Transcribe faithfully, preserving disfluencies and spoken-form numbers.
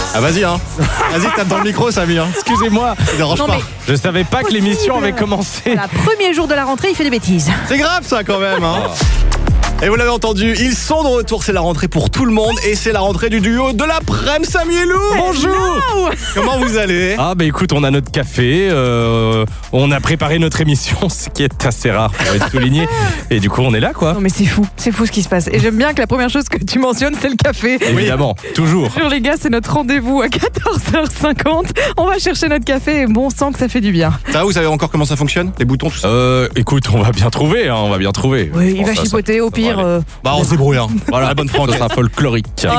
Ah vas-y hein. Vas-y, tape dans le micro Samy. Hein. Excusez-moi, Ça dérange Non, pas. mais- je savais pas que l'émission Possible. avait commencé. Voilà, premier jour de la rentrée, il fait des bêtises. C'est grave ça quand même hein. Et vous l'avez entendu, ils sont de retour, c'est la rentrée pour tout le monde et c'est la rentrée du duo de l'après-midi Samy et Lou. Bonjour. Comment vous allez? Ah bah écoute, on a notre café, euh, on a préparé notre émission, ce qui est assez rare pour être souligné. Et du coup, on est là quoi. Non mais c'est fou, c'est fou ce qui se passe. Et j'aime bien que la première chose que tu mentionnes, c'est le café. Évidemment, toujours. Bonjour les gars, c'est notre rendez-vous à quatorze heures cinquante. On va chercher notre café et bon sang que ça fait du bien. Ça va, vous savez encore comment ça fonctionne? Les boutons, tout ça? Euh, écoute, on va bien trouver, hein, on va bien trouver. Oui, Je il pense va que ça- chipoter au ça va pire. aller. euh, Bah on se débrouille hein. Voilà, la bonne Ça franquette. sera folklorique.